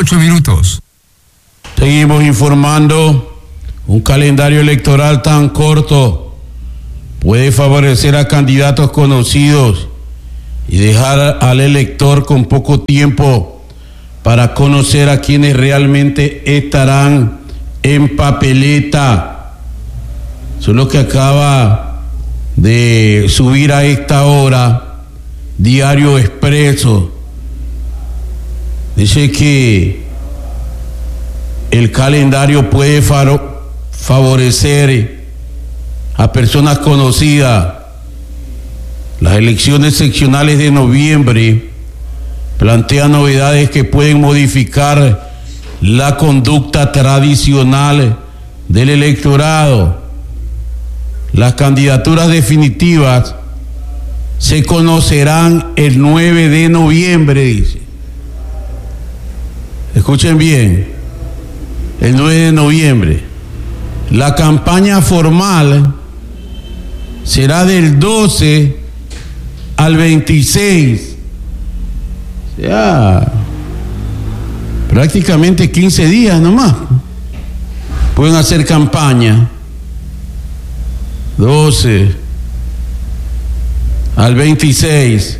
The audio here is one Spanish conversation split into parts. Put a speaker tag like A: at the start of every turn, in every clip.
A: 8 minutos.
B: Seguimos informando. Un calendario electoral tan corto puede favorecer a candidatos conocidos y dejar al elector con poco tiempo para conocer a quienes realmente estarán en papeleta. Eso es lo que acaba de subir a esta hora Diario Expreso. Dice que el calendario puede favorecer a personas conocidas. Las elecciones seccionales de noviembre plantean novedades que pueden modificar la conducta tradicional del electorado. Las candidaturas definitivas se conocerán el 9 de noviembre, dice. Escuchen bien, el 9 de noviembre. La campaña formal será del 12 al 26. O sea, prácticamente 15 días nomás. Pueden hacer campaña. 12 al 26.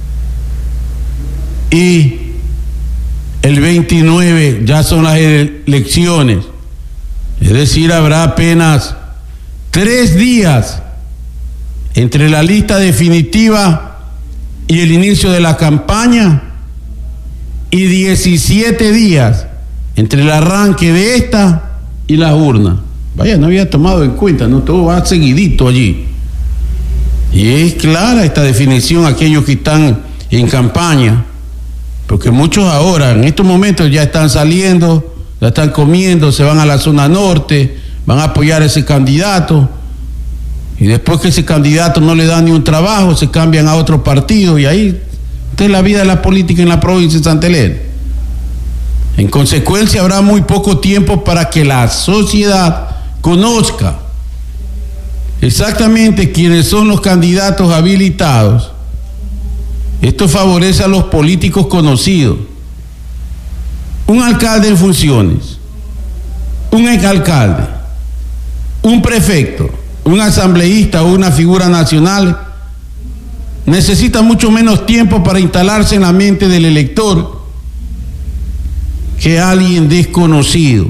B: Y el 29 ya son las elecciones. Es decir, habrá apenas 3 días entre la lista definitiva y el inicio de la campaña, y 17 días entre el arranque de esta y las urnas. Vaya, no había tomado en cuenta, no, todo va seguidito allí. Y es clara esta definición a aquellos que están en campaña, porque muchos ahora, en estos momentos, ya están saliendo, ya están comiendo, se van a la zona norte, van a apoyar a ese candidato, y después que ese candidato no le da ni un trabajo, se cambian a otro partido, y ahí esta es la vida de la política en la provincia de Santa Elena. En consecuencia, habrá muy poco tiempo para que la sociedad conozca exactamente quiénes son los candidatos habilitados. Esto favorece a los políticos conocidos. Un alcalde en funciones, un exalcalde, un prefecto, un asambleísta o una figura nacional necesita mucho menos tiempo para instalarse en la mente del elector que alguien desconocido.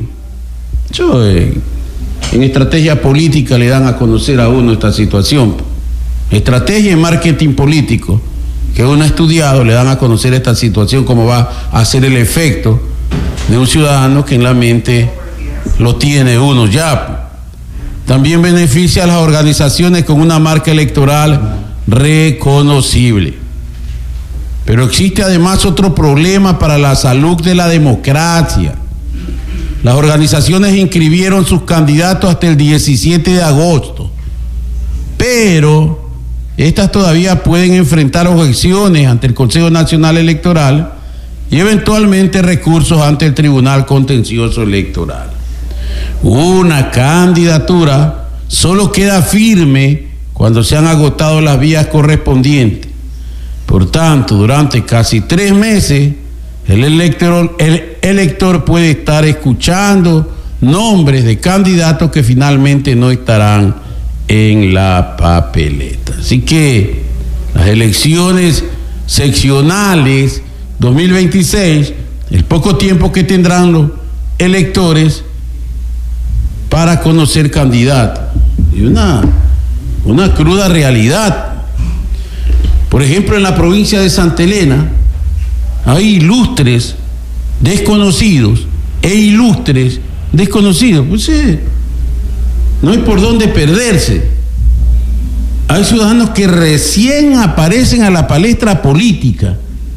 B: En estrategia política le dan a conocer a uno esta situación. Estrategia y marketing político que uno ha estudiado, le dan a conocer esta situación, cómo va a ser el efecto de un ciudadano que en la mente lo tiene uno ya. También beneficia a las organizaciones con una marca electoral reconocible. Pero existe además otro problema para la salud de la democracia. Las organizaciones inscribieron sus candidatos hasta el 17 de agosto, pero estas todavía pueden enfrentar objeciones ante el Consejo Nacional Electoral y eventualmente recursos ante el Tribunal Contencioso Electoral. Una candidatura solo queda firme cuando se han agotado las vías correspondientes. Por tanto, durante casi 3 meses, el elector puede estar escuchando nombres de candidatos que finalmente no estarán en la papeleta. Así que las elecciones seccionales 2026, el poco tiempo que tendrán los electores para conocer candidatos, y una cruda realidad. Por ejemplo, en la provincia de Santa Elena hay ilustres desconocidos e ilustres desconocidos. Pues no hay por dónde perderse. Hay ciudadanos que recién aparecen a la palestra política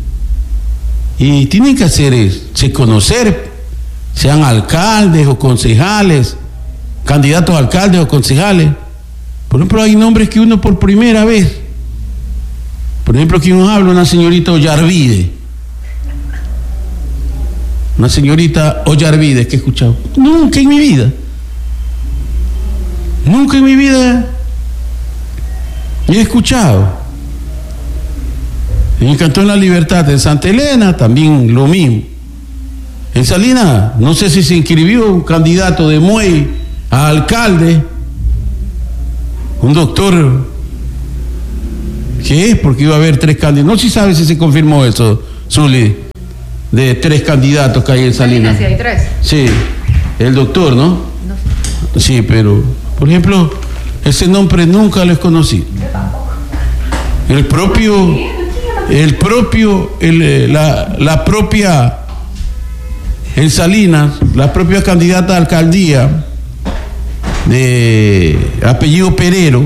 B: y tienen que hacer conocer, sean alcaldes o concejales, candidatos a alcaldes o concejales. Por ejemplo, hay nombres que uno por primera vez, por ejemplo, aquí nos habla una señorita Ollarvide. Una señorita Ollarvide que he escuchado. Nunca en mi vida he escuchado. En el Cantón La Libertad de Santa Elena también lo mismo. En Salinas, no sé si se inscribió un candidato de Muey a alcalde, un doctor, ¿qué es? Porque iba a haber 3 candidatos. No sé si sabe si se confirmó eso, Zuli, de 3 candidatos que hay en Salinas.
A: Sí, hay 3.
B: Sí, el doctor, ¿no? No. Sí, pero, por ejemplo, ese nombre nunca lo he conocido. La propia en Salinas, la propia candidata a alcaldía de apellido Perero,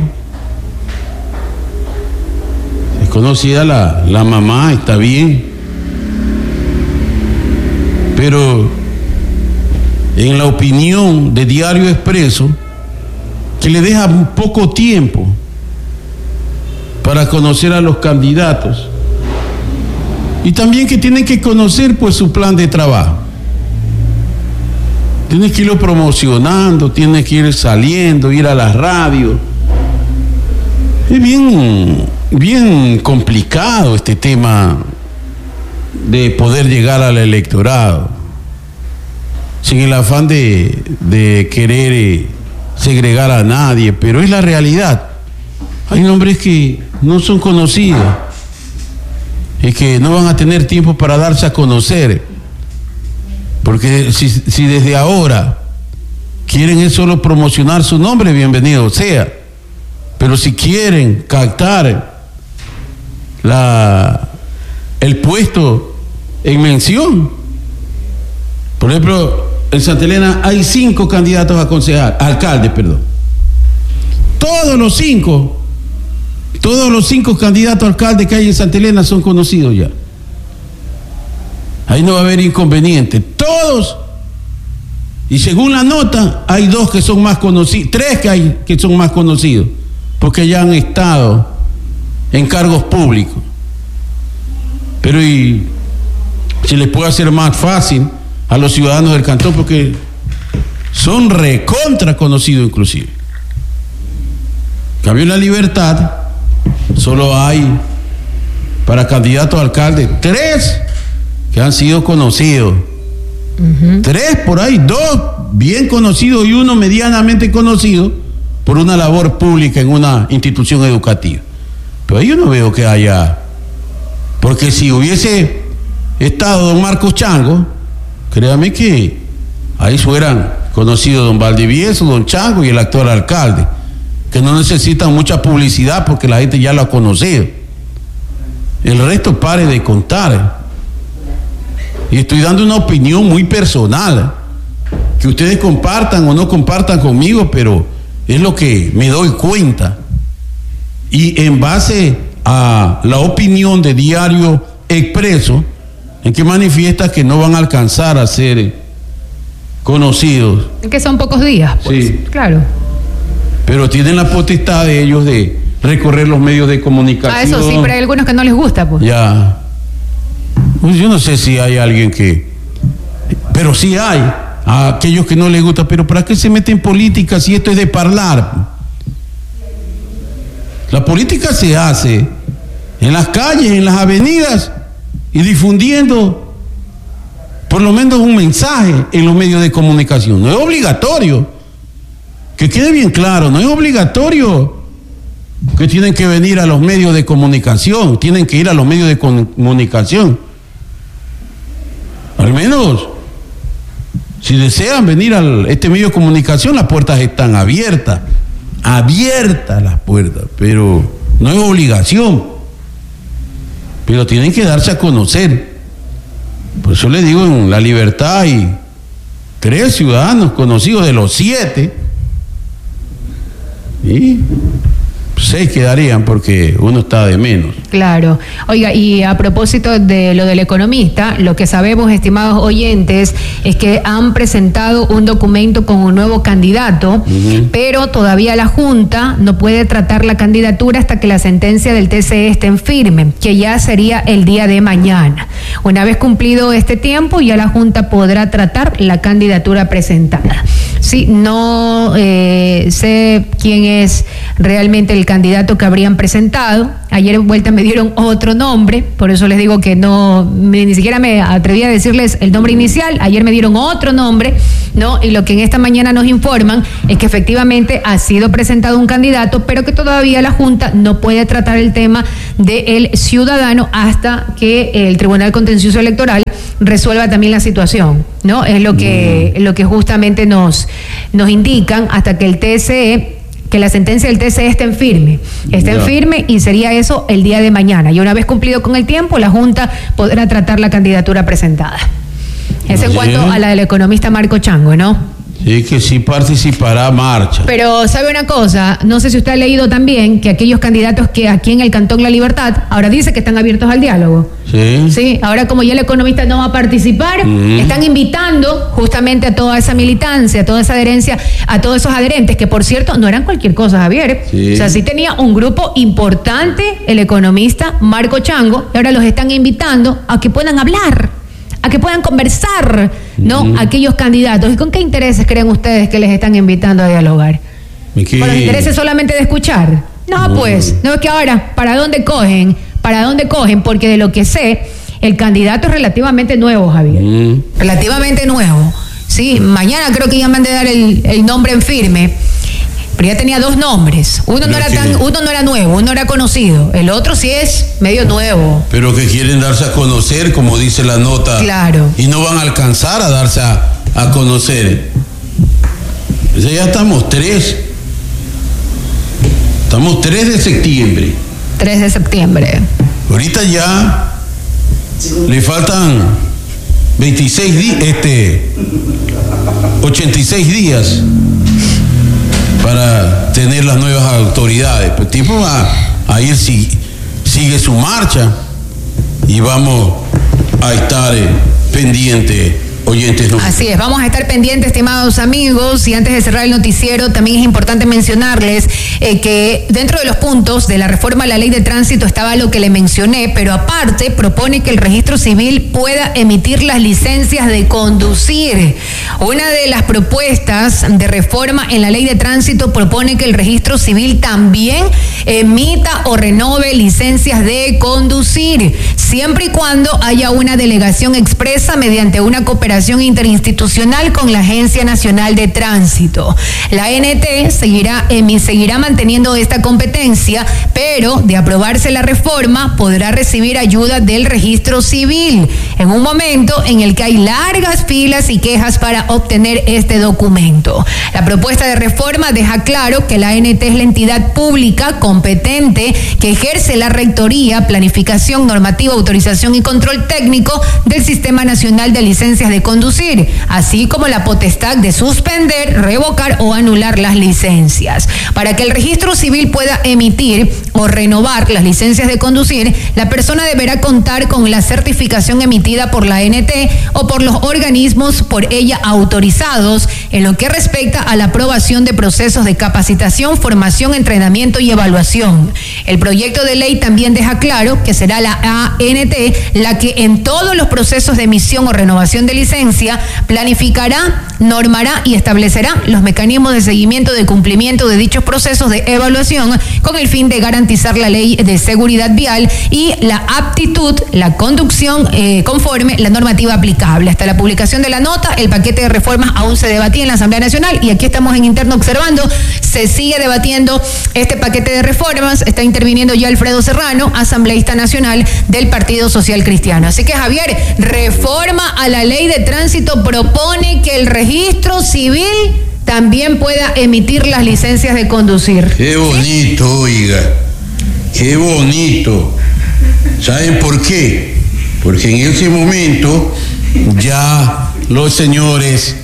B: es conocida la mamá, está bien, pero en la opinión de Diario Expreso, que le deja poco tiempo para conocer a los candidatos y también que tienen que conocer pues su plan de trabajo. Tienes que irlo promocionando, tienes que ir saliendo, ir a la radio. Es bien complicado este tema de poder llegar al electorado, sin el afán de querer segregar a nadie, pero es la realidad. Hay nombres que no son conocidos y que no van a tener tiempo para darse a conocer. Porque si desde ahora quieren es solo promocionar su nombre, bienvenido sea. Pero si quieren captar el puesto en mención, por ejemplo, en Santa Elena hay 5 candidatos a concejal, alcalde, perdón. Todos los 5 candidatos a alcalde que hay en Santa Elena son conocidos ya. Ahí no va a haber inconveniente. Todos. Y según la nota, hay 2 que son más conocidos, 3 que son más conocidos, porque ya han estado en cargos públicos. Pero se les puede hacer más fácil a los ciudadanos del cantón, porque son recontra conocidos inclusive. En cambio, en La Libertad solo hay para candidatos a alcalde 3 que han sido conocidos. 3 por ahí, 2 bien conocidos y 1 medianamente conocido por una labor pública en una institución educativa. Pero yo no veo que haya, porque si hubiese estado don Marcos Chango, créame que ahí fueran conocidos don Valdivieso, don Chango y el actual alcalde, que no necesitan mucha publicidad porque la gente ya lo ha conocido. El resto pare de contar. Y estoy dando una opinión muy personal, que ustedes compartan o no compartan conmigo, pero es lo que me doy cuenta. Y en base a la opinión de Diario Expreso, en que manifiesta que no van a alcanzar a ser conocidos.
A: Que son pocos días, pues. Sí. Claro.
B: Pero tienen la potestad de ellos de recorrer los medios de comunicación.
A: Eso sí, pero hay algunos que no les gusta, pues.
B: Ya. Pues yo no sé si hay alguien pero sí hay a aquellos que no les gusta. Pero ¿para qué se meten en política si esto es de parlar? La política se hace en las calles, en las avenidas y difundiendo por lo menos un mensaje en los medios de comunicación. No es obligatorio, que quede bien claro, no es obligatorio que tienen que venir a los medios de comunicación, tienen que ir a los medios de comunicación. Al menos, si desean venir a este medio de comunicación, las puertas están abiertas las puertas, pero no es obligación, pero tienen que darse a conocer. Por eso les digo, en La Libertad hay 3 ciudadanos conocidos de los 7, y 6 quedarían porque uno está de menos.
A: Claro. Oiga, y a propósito de lo del economista, lo que sabemos, estimados oyentes, es que han presentado un documento con un nuevo candidato, pero todavía la Junta no puede tratar la candidatura hasta que la sentencia del TCE esté en firme, que ya sería el día de mañana. Una vez cumplido este tiempo, ya la Junta podrá tratar la candidatura presentada. Sí, no sé quién es realmente el candidato que habrían presentado. Ayer en vuelta me dieron otro nombre, por eso les digo que ni siquiera me atreví a decirles el nombre inicial. Ayer me dieron otro nombre, ¿no? Y lo que en esta mañana nos informan es que efectivamente ha sido presentado un candidato, pero que todavía la Junta no puede tratar el tema del ciudadano hasta que el Tribunal Contencioso Electoral resuelva también la situación, ¿no? Es lo que justamente nos indican, hasta que el TSE, que la sentencia del TSE esté en firme y sería eso el día de mañana. Y una vez cumplido con el tiempo, la Junta podrá tratar la candidatura presentada. Eso en cuanto a la del economista Marco Chango, ¿no?
B: Sí, que sí participará marcha.
A: Pero sabe una cosa, no sé si usted ha leído también que aquellos candidatos que aquí en el Cantón La Libertad ahora dice que están abiertos al diálogo.
B: Sí.
A: Sí, ahora como ya el economista no va a participar, están invitando justamente a toda esa militancia, a toda esa adherencia, a todos esos adherentes, que por cierto no eran cualquier cosa, Javier.
B: Sí.
A: O sea, sí tenía un grupo importante el economista Marco Chango, y ahora los están invitando a que puedan hablar, a que puedan conversar, ¿no? Aquellos candidatos. ¿Y con qué intereses creen ustedes que les están invitando a dialogar? ¿Con los intereses solamente de escuchar? No, pues, no es que ahora, ¿para dónde cogen? Porque de lo que sé, el candidato es relativamente nuevo, Javier. Relativamente nuevo. Sí, mañana creo que ya me han de dar el nombre en firme. Pero ya tenía dos nombres. Uno no era nuevo, uno era conocido. El otro sí es medio nuevo.
B: Pero que quieren darse a conocer, como dice la nota.
A: Claro.
B: Y no van a alcanzar a darse a conocer. Entonces ya estamos 3 de septiembre.
A: 3 de septiembre.
B: Ahorita ya le faltan 86 días para tener las nuevas autoridades. Pues el tipo va a ir, sigue su marcha, y vamos a estar pendientes, oyentes.
A: Así es, vamos a estar pendientes, estimados amigos, y antes de cerrar el noticiero también es importante mencionarles que dentro de los puntos de la reforma a la ley de tránsito estaba lo que le mencioné, pero aparte propone que el registro civil pueda emitir las licencias de conducir. Una de las propuestas de reforma en la ley de tránsito propone que el registro civil también emita o renove licencias de conducir, siempre y cuando haya una delegación expresa mediante una cooperación interinstitucional con la Agencia Nacional de Tránsito. La ANT seguirá manteniendo esta competencia, pero de aprobarse la reforma podrá recibir ayuda del registro civil en un momento en el que hay largas filas y quejas para obtener este documento. La propuesta de reforma deja claro que la ANT es la entidad pública competente que ejerce la rectoría, planificación, normativa, autorización y control técnico del Sistema Nacional de Licencias de Conducir, así como la potestad de suspender, revocar o anular las licencias. Para que el registro civil pueda emitir o renovar las licencias de conducir, la persona deberá contar con la certificación emitida por la ANT o por los organismos por ella autorizados en lo que respecta a la aprobación de procesos de capacitación, formación, entrenamiento y evaluación. El proyecto de ley también deja claro que será la ANT la que en todos los procesos de emisión o renovación de licencia planificará, normará y establecerá los mecanismos de seguimiento de cumplimiento de dichos procesos de evaluación con el fin de garantizar la ley de seguridad vial y la aptitud, la conducción conforme la normativa aplicable. Hasta la publicación de la nota, el paquete de reformas aún se debatía en la Asamblea Nacional, y aquí estamos en interno observando, se sigue debatiendo este paquete de reformas. Está interviniendo ya Alfredo Serrano, asambleísta nacional del Partido Social Cristiano. Así que, Javier, reforma a la ley de tránsito propone que el registro civil también pueda emitir las licencias de conducir.
B: Qué bonito, oiga, qué bonito. ¿Saben por qué? Porque en ese momento ya los señores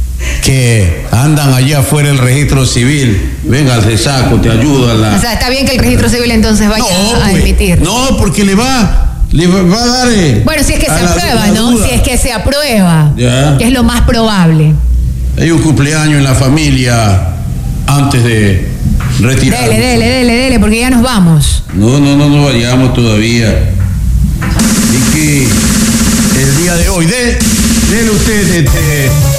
B: que andan allá afuera del registro civil, venga, te saco, te ayudo a la...
A: O sea, está bien que el registro civil entonces vaya a emitir.
B: No, porque le va a dar...
A: bueno, si es que se aprueba, ¿no? Si es que se aprueba,
B: ya,
A: que es lo más probable.
B: Hay un cumpleaños en la familia antes de retirar.
A: Dele, porque ya nos vamos.
B: No vayamos todavía. Y que el día de hoy, dele usted